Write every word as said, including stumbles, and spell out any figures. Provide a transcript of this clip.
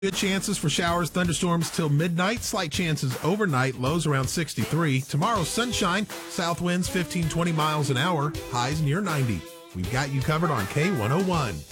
Good chances for showers, thunderstorms till midnight. Slight chances overnight. Lows around sixty-three. Tomorrow, sunshine. South winds fifteen, twenty miles an hour. Highs near ninety. We've got you covered on K one oh one.